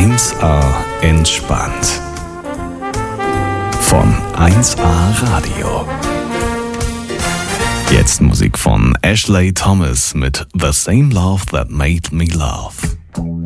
1A entspannt. Von 1A Radio. Jetzt Musik von Ashley Thomas mit The Same Love That Made Me Laugh.